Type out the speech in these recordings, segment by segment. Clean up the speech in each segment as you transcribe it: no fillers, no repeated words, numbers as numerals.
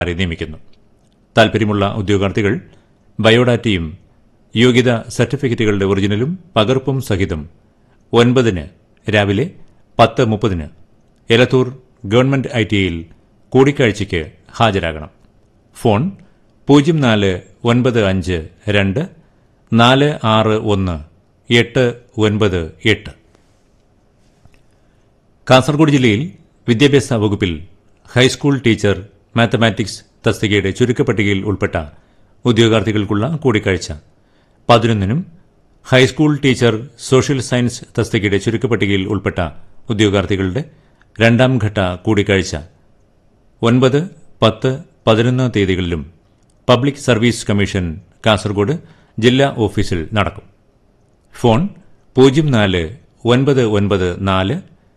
നിയമിക്കുന്നു. താൽപര്യമുള്ള ഉദ്യോഗാർത്ഥികൾ ബയോഡാറ്റയും യോഗ്യതാ സർട്ടിഫിക്കറ്റുകളുടെ ഒറിജിനലും പകർപ്പും സഹിതം 9 രാവിലെ 10:30 എലത്തൂർ ഗവൺമെന്റ് ITIയിൽ കൂടിക്കാഴ്ചയ്ക്ക് ഹാജരാകണം. ഫോൺ 0495 461-898. കാസർഗോഡ് ജില്ലയിൽ വിദ്യാഭ്യാസ വകുപ്പിൽ ഹൈസ്കൂൾ ടീച്ചർ മാത്തമാറ്റിക്സ് തസ്തികയുടെ ചുരുക്കപ്പട്ടികയിൽ ഉൾപ്പെട്ട ഉദ്യോഗാർത്ഥികൾക്കുള്ള കൂടിക്കാഴ്ച 11 ഹൈസ്കൂൾ ടീച്ചർ സോഷ്യൽ സയൻസ് തസ്തികയുടെ ചുരുക്കപ്പട്ടികയിൽ ഉൾപ്പെട്ട ഉദ്യോഗാർത്ഥികളുടെ രണ്ടാം ഘട്ട കൂടിക്കാഴ്ച 9, 10, 11 തീയതികളിലും പബ്ലിക് സർവീസ് കമ്മീഷൻ കാസർഗോഡ് ജില്ലാ ഓഫീസിൽ നടക്കും. ഫോൺ 04-994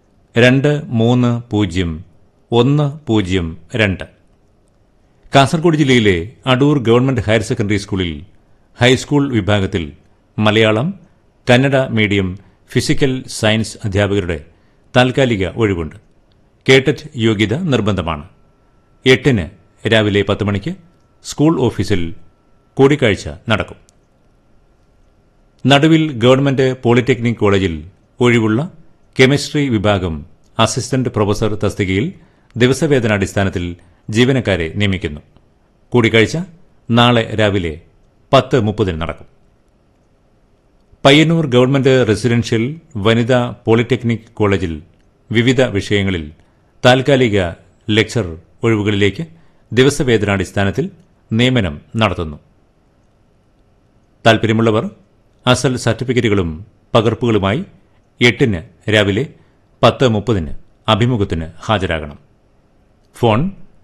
230-102. കാസർഗോഡ് ജില്ലയിലെ അടൂർ ഗവൺമെന്റ് ഹയർ സെക്കൻഡറി സ്കൂളിൽ ഹൈസ്കൂൾ വിഭാഗത്തിൽ Malayalam, Kannada medium, physical science അധ്യാപകരുടെ താൽക്കാലിക ഒഴിവുണ്ട്. കേട്ടറ്റ് യോഗ്യത നിർബന്ധമാണ്. 8 രാവിലെ 10 മണിക്ക് സ്കൂൾ ഓഫീസിൽ കൂടിക്കാഴ്ച നടക്കും. നടുവിൽ ഗവൺമെന്റ് പോളിടെക്നിക് കോളേജിൽ ഒഴിവുള്ള കെമിസ്ട്രി വിഭാഗം അസിസ്റ്റന്റ് പ്രൊഫസർ തസ്തികയിൽ ദിവസവേതനാടിസ്ഥാനത്തിൽ ജീവനക്കാരെ നിയമിക്കുന്നു. കൂടിക്കാഴ്ച നാളെ രാവിലെ 10:30 നടക്കും. പയ്യന്നൂർ ഗവൺമെന്റ് റെസിഡൻഷ്യൽ വനിതാ പോളിടെക്നിക് കോളേജിൽ വിവിധ വിഷയങ്ങളിൽ താൽക്കാലിക ലെക്ചർ ഒഴിവുകളിലേക്ക് ദിവസവേതനാടിസ്ഥാനത്തിൽ നിയമനം നടത്തുന്നു. താൽപര്യമുള്ളവർ അസൽ സർട്ടിഫിക്കറ്റുകളും പകർപ്പുകളുമായി 8 രാവിലെ 10:30 അഭിമുഖത്തിന് ഹാജരാകണം. ഫോൺ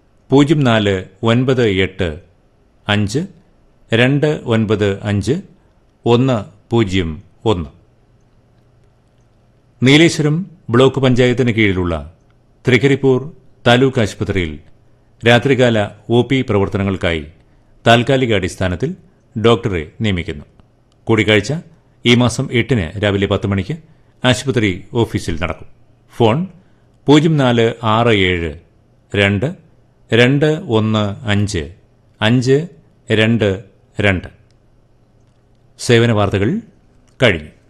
0498-295-101. നീലേശ്വരം ബ്ലോക്ക് പഞ്ചായത്തിന് കീഴിലുള്ള തൃക്കരിപ്പൂർ താലൂക്ക് ആശുപത്രിയിൽ രാത്രികാല OP പ്രവർത്തനങ്ങൾക്കായി താൽക്കാലിക അടിസ്ഥാനത്തിൽ ഡോക്ടറെ നിയമിക്കുന്നു. കൂടിക്കാഴ്ച ഈ മാസം 8 രാവിലെ 10 മണിക്ക് ആശുപത്രി ഓഫീസിൽ നടക്കും. ഫോൺ 0462-215-522. സേവന വാർത്തകൾ കഴിഞ്ഞു.